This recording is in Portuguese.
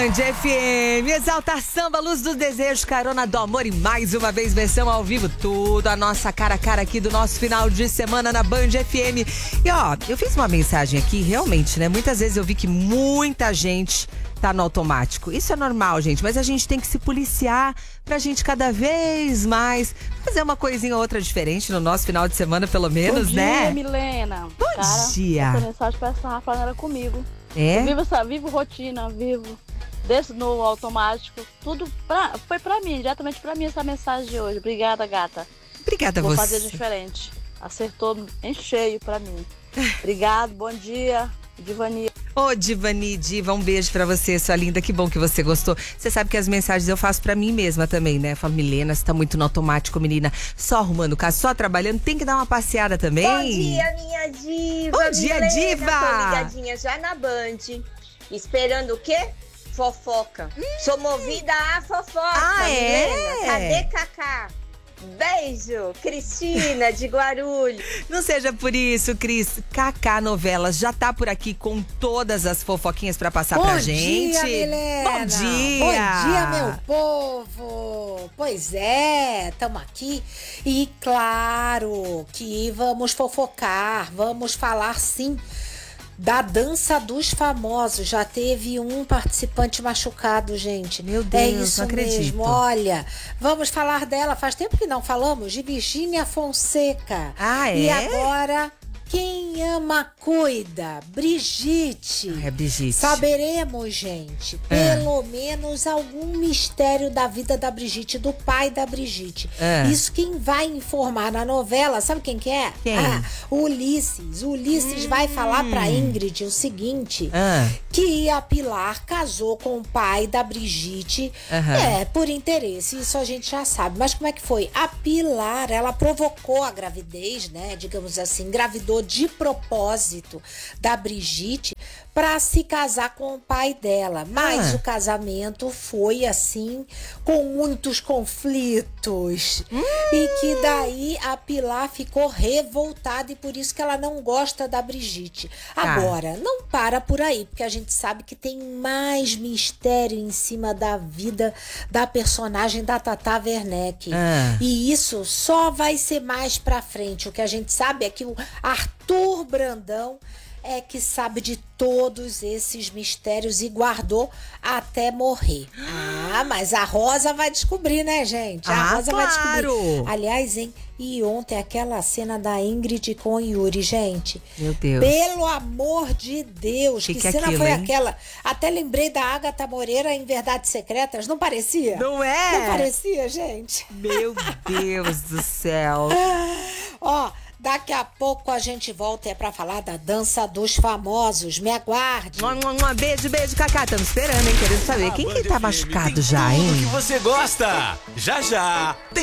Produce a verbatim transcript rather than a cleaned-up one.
Band F M, Exalta Samba, Luz do Desejo, Carona do Amor e mais uma vez versão ao vivo, tudo a nossa cara a cara aqui do nosso final de semana na Band F M. E ó, eu fiz uma mensagem aqui, realmente, né? Muitas vezes eu vi que muita gente tá no automático. Isso é normal, gente, mas a gente tem que se policiar pra gente cada vez mais fazer uma coisinha ou outra diferente no nosso final de semana, pelo menos, Bom né? dia, Milena. Bom Cara, dia. essa mensagem parece que ela falando era comigo. É? Eu vivo, essa, vivo rotina, vivo desse no automático. Tudo pra, foi pra mim, diretamente pra mim essa mensagem de hoje. Obrigada, gata. Obrigada a Vou você. fazer diferente. Acertou em cheio pra mim. Obrigado, bom dia, Divani. Ô, Divani, Diva, um beijo pra você, sua linda. Que bom que você gostou. Você sabe que as mensagens eu faço pra mim mesma também, né? Eu falo, Milena, você tá muito no automático, menina. Só arrumando casa, só trabalhando. Tem que dar uma passeada também. Bom dia, minha diva. Bom dia, Milena. diva. Tô ligadinha já na Band. Esperando o quê? Fofoca. Hum. Sou movida a fofoca, ah, Milena. É? Cadê Cacá? Beijo, Cristina de Guarulhos. Não seja por isso, Cris. Cacá Novelas já tá por aqui com todas as fofoquinhas pra passar Bom pra gente. Dia, Milena. Bom dia! Bom dia, meu povo! Pois é, estamos aqui e claro que vamos fofocar, vamos falar sim da dança dos famosos. Já teve um participante machucado, gente. Meu Deus, é isso não acredito. mesmo. Olha, vamos falar dela. Faz tempo que não falamos de Virgínia Fonseca. Ah, é? E agora, quem ama cuida. Brigitte. Ah, é Brigitte. Saberemos, gente, pelo é. menos algum mistério da vida da Brigitte, do pai da Brigitte. É. Isso quem vai informar na novela, sabe quem que é? Quem? Ah, Ulisses. Ulisses hum. vai falar pra Ingrid o seguinte, ah. que a Pilar casou com o pai da Brigitte, uhum. é, por interesse, isso a gente já sabe. Mas como é que foi? A Pilar, ela provocou a gravidez, né, digamos assim, engravidou de propósito da Brigitte para se casar com o pai dela. Mas ah. o casamento foi assim, com muitos conflitos. Hum. E que daí a Pilar ficou revoltada e por isso que ela não gosta da Brigitte. Ah. Agora, não para por aí, porque a gente sabe que tem mais mistério em cima da vida da personagem da Tata Werneck. Ah. E isso só vai ser mais pra frente. O que a gente sabe é que o Arthur Brandão é que sabe de todos esses mistérios e guardou até morrer. Ah, mas a Rosa vai descobrir, né, gente? A ah, Rosa claro. vai descobrir. Aliás, hein? E ontem aquela cena da Ingrid com o Yuri, gente. Meu Deus. Pelo amor de Deus. Que, que, que cena aquilo, foi hein? Aquela? Até lembrei da Agatha Moreira em Verdades Secretas. Não parecia? Não é? Não parecia, gente? Meu Deus do céu. Ó. Daqui a pouco a gente volta é pra falar da dança dos famosos. Me aguarde. Um, um, um beijo, beijo, Cacá. Estamos esperando, hein? Querendo saber. Quem que tá machucado já, hein? Tudo que você gosta. Já, já. Tem